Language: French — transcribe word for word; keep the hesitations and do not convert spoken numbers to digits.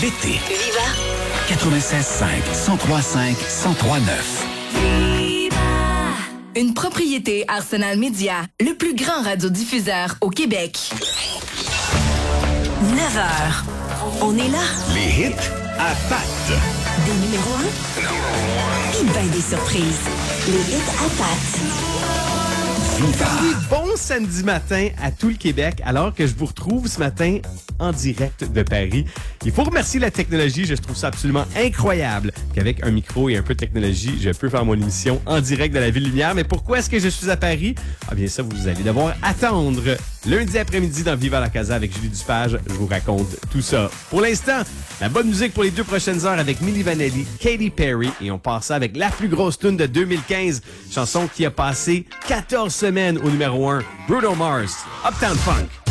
l'été. Viva! quatre-vingt-seize cinq, cent trois cinq, cent trois neuf. Une propriété Arsenal Média, le plus grand radiodiffuseur au Québec. neuf heures. On est là. Les hits à pattes. Des numéros un. Puis ben des surprises. Les hits à pattes. Viva. Oui, bon samedi matin à tout le Québec, alors que je vous retrouve ce matin en direct de Paris. Il faut remercier la technologie, je trouve ça absolument incroyable qu'avec un micro et un peu de technologie, je peux faire mon émission en direct de la Ville-Lumière. Mais pourquoi est-ce que je suis à Paris? Ah bien ça, vous allez devoir attendre. Lundi après-midi dans Viva la Casa avec Julie Duspage, je vous raconte tout ça. Pour l'instant, la bonne musique pour les deux prochaines heures avec Milli Vanilli, Katy Perry, et on passe ça avec la plus grosse tune de deux mille quinze, chanson qui a passé quatorze semaines au numéro un, Bruno Mars, Uptown Funk.